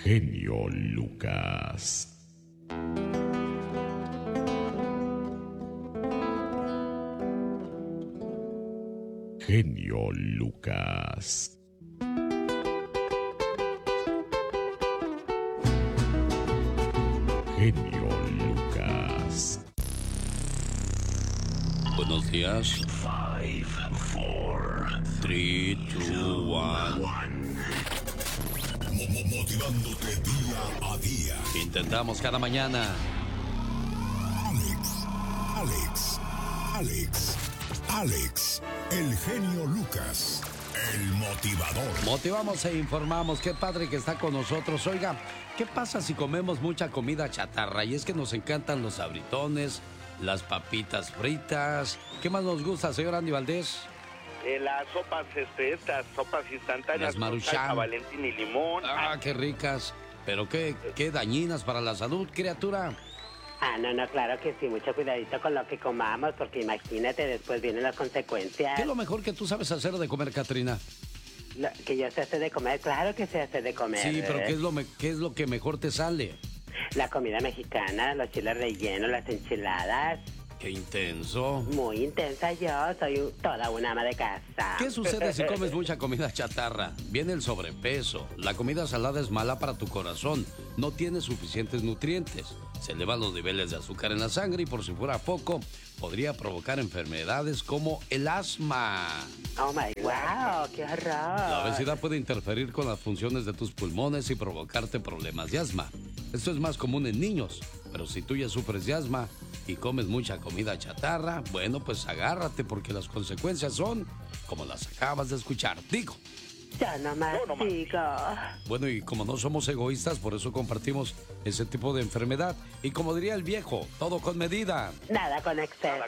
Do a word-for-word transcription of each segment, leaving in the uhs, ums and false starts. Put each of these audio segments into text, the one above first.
Genio Lucas. Genio Lucas. Genio Lucas. Buenos días. Five, four, three, two, one. Motivándote día a día. Intentamos cada mañana. Alex, Alex, Alex, Alex, el genio Lucas, el motivador. Motivamos e informamos. Qué padre que está con nosotros. Oiga, ¿qué pasa si comemos mucha comida chatarra? Y es que nos encantan los sabritones, las papitas fritas. ¿Qué más nos gusta, señor Andy Valdés? Eh, las sopas, este, estas sopas instantáneas. Las Maruchan. Con salsa Valentín y limón. Ah, qué ricas. Pero qué, qué dañinas para la salud, criatura. Ah, no, no, claro que sí, mucho cuidadito con lo que comamos, porque imagínate, después vienen las consecuencias. ¿Qué es lo mejor que tú sabes hacer de comer, Catrina? Lo, que yo sé hacer de comer, claro que sé hacer de comer. Sí, pero ¿qué es, lo me, ¿qué es lo que mejor te sale? La comida mexicana, los chiles rellenos, las enchiladas. ¡Qué intenso! Muy intensa yo, soy un, toda una ama de casa. ¿Qué sucede si comes mucha comida chatarra? Viene el sobrepeso, la comida salada es mala para tu corazón, no tiene suficientes nutrientes, se elevan los niveles de azúcar en la sangre y por si fuera poco, podría provocar enfermedades como el asma. Oh my wow, qué horror. La obesidad puede interferir con las funciones de tus pulmones y provocarte problemas de asma. Esto es más común en niños, pero si tú ya sufres de asma y comes mucha comida chatarra, bueno, pues agárrate porque las consecuencias son como las acabas de escuchar. Digo. Ya nomás Yo nomás digo. Bueno, y como no somos egoístas, por eso compartimos ese tipo de enfermedad. Y como diría el viejo, todo con medida. Nada con exceso.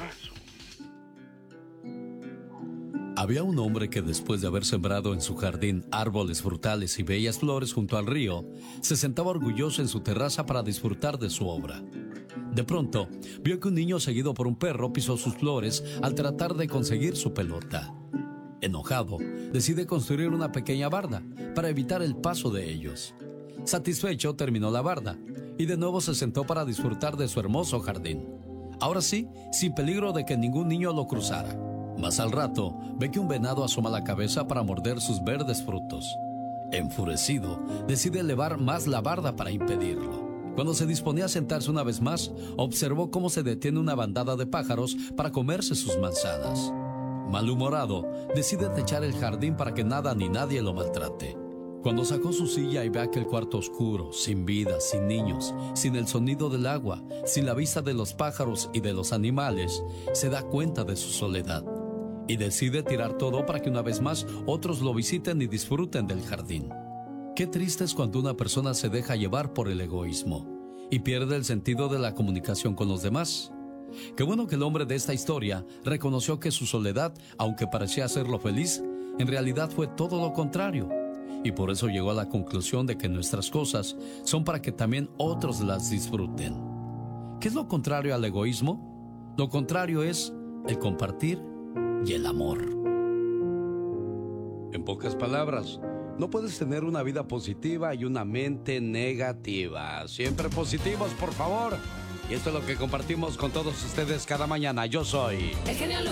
Había un hombre que después de haber sembrado en su jardín árboles frutales y bellas flores junto al río, se sentaba orgulloso en su terraza para disfrutar de su obra. De pronto, vio que un niño seguido por un perro pisó sus flores al tratar de conseguir su pelota. Enojado, decide construir una pequeña barda para evitar el paso de ellos. Satisfecho, terminó la barda y de nuevo se sentó para disfrutar de su hermoso jardín. Ahora sí, sin peligro de que ningún niño lo cruzara. Más al rato, ve que un venado asoma la cabeza para morder sus verdes frutos. Enfurecido, decide elevar más la barda para impedirlo. Cuando se disponía a sentarse una vez más, observó cómo se detiene una bandada de pájaros para comerse sus manzanas. Malhumorado, decide techar el jardín para que nada ni nadie lo maltrate. Cuando sacó su silla y ve aquel cuarto oscuro, sin vida, sin niños, sin el sonido del agua, sin la vista de los pájaros y de los animales, se da cuenta de su soledad y decide tirar todo para que una vez más otros lo visiten y disfruten del jardín. Qué triste es cuando una persona se deja llevar por el egoísmo y pierde el sentido de la comunicación con los demás. Qué bueno que el hombre de esta historia reconoció que su soledad, aunque parecía hacerlo feliz, en realidad fue todo lo contrario. Y por eso llegó a la conclusión de que nuestras cosas son para que también otros las disfruten. ¿Qué es lo contrario al egoísmo? Lo contrario es el compartir y el amor. En pocas palabras, no puedes tener una vida positiva y una mente negativa. Siempre positivos, por favor. Y esto es lo que compartimos con todos ustedes cada mañana. Yo soy... El genio